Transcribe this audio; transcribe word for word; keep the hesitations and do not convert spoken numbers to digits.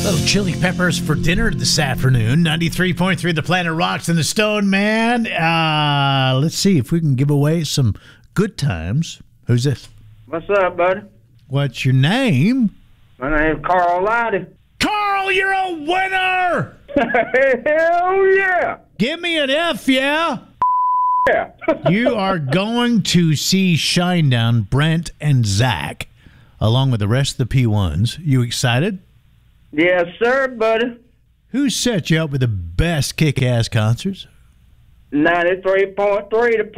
Little chili peppers for dinner this afternoon. ninety-three point three The Planet Rocks and the Stone Man. Uh, let's see if we can give away some good times. Who's this? What's up, buddy? What's your name? My name's Carl Lighty. Carl, you're a winner! Hell yeah! Give me an F, yeah? Yeah. You are going to see Shinedown, Brent, and Zach, along with the rest of the P ones. You excited? Yes, sir, buddy. Who set you up with the best kick-ass concerts? ninety-three point three, the